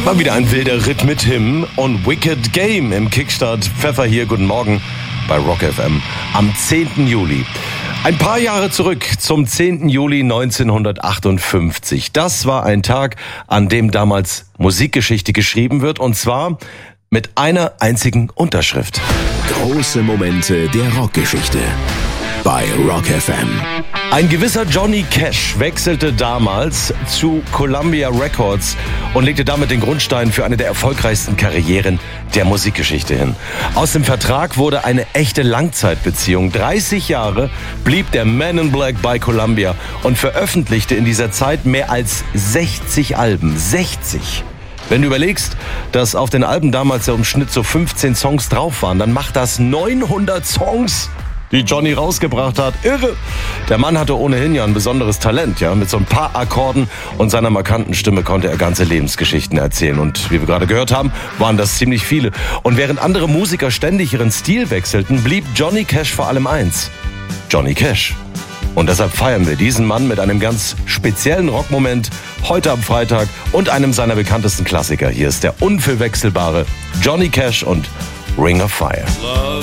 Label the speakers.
Speaker 1: Mal wieder ein wilder Ritt mit Him und Wicked Game im Kickstart. Pfeffer hier, guten Morgen bei Rock FM am 10. Juli. Ein paar Jahre zurück zum 10. Juli 1958. Das war ein Tag, an dem damals Musikgeschichte geschrieben wird, und zwar mit einer einzigen Unterschrift.
Speaker 2: Große Momente der Rockgeschichte bei Rock FM.
Speaker 1: Ein gewisser Johnny Cash wechselte damals zu Columbia Records und legte damit den Grundstein für eine der erfolgreichsten Karrieren der Musikgeschichte hin. Aus dem Vertrag wurde eine echte Langzeitbeziehung. 30 Jahre blieb der Man in Black bei Columbia und veröffentlichte in dieser Zeit mehr als 60 Alben. 60! Wenn du überlegst, dass auf den Alben damals ja im Schnitt so 15 Songs drauf waren, dann macht das 900 Songs, die Johnny rausgebracht hat. Irre! Der Mann hatte ohnehin ja ein besonderes Talent, ja. Mit so ein paar Akkorden und seiner markanten Stimme konnte er ganze Lebensgeschichten erzählen. Und wie wir gerade gehört haben, waren das ziemlich viele. Und während andere Musiker ständig ihren Stil wechselten, blieb Johnny Cash vor allem eins: Johnny Cash. Und deshalb feiern wir diesen Mann mit einem ganz speziellen Rockmoment heute am Freitag und einem seiner bekanntesten Klassiker. Hier ist der unverwechselbare Johnny Cash und Ring of Fire.